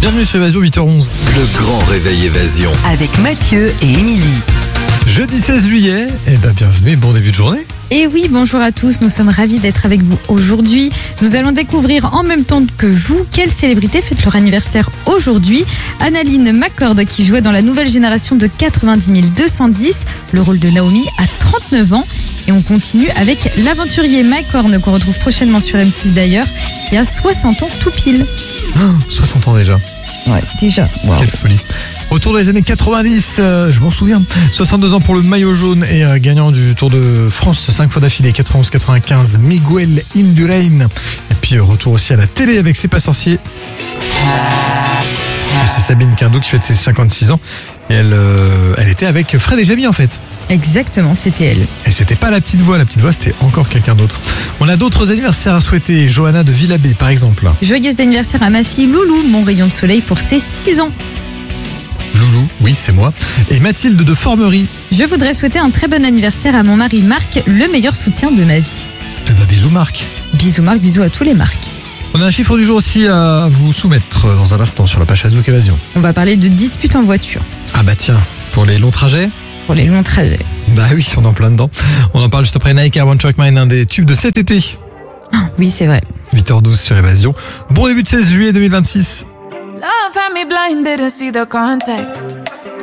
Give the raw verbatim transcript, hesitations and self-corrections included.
Bienvenue sur Évasion, huit heures onze. Le grand réveil Évasion. Avec Mathieu et Émilie. Jeudi seize juillet, eh ben bienvenue et bon début de journée. Et oui, bonjour à tous, nous sommes ravis d'être avec vous aujourd'hui. Nous allons découvrir en même temps que vous quelles célébrités fêtent leur anniversaire aujourd'hui. Annaline McCord qui jouait dans la nouvelle génération de quatre-vingt-dix mille deux cent dix, le rôle de Naomi à trente-neuf ans. Et on continue avec l'aventurier Mike Horn qu'on retrouve prochainement sur M six d'ailleurs, qui a soixante ans tout pile. Oh, soixante ans déjà. Ouais, déjà. Wow. Quelle folie. Autour des années quatre-vingt-dix, euh, je m'en souviens. soixante-deux ans pour le maillot jaune et euh, gagnant du Tour de France cinq fois d'affilée, quatre-vingt-onze quatre-vingt-quinze, Miguel Indurain. Et puis euh, retour aussi à la télé avec C'est pas sorcier. C'est Sabine Quindou qui fête ses cinquante-six ans. Et elle, euh, elle était avec Fred et Jamie en fait. Exactement, c'était elle. Et c'était pas la petite voix, la petite voix c'était encore quelqu'un d'autre. On a d'autres anniversaires à souhaiter. Johanna de Villabé par exemple. Joyeux anniversaire à ma fille Loulou, mon rayon de soleil pour ses six ans. Loulou, oui c'est moi. Et Mathilde de Formerie. Je voudrais souhaiter un très bon anniversaire à mon mari Marc, le meilleur soutien de ma vie. Eh ben, bisous Marc. Bisous Marc, bisous à tous les Marcs. On a un chiffre du jour aussi à vous soumettre dans un instant sur la page Facebook Évasion. On va parler de disputes en voiture. Ah bah tiens, pour les longs trajets. Pour les longs trajets. Bah oui, on est en plein dedans. On en parle juste après Nike Air One Track Mind, un des tubes de cet été. Ah, oui, c'est vrai. huit heures douze sur Évasion. Bon début de seize juillet deux mille vingt-six. Love had me blinded to see the context.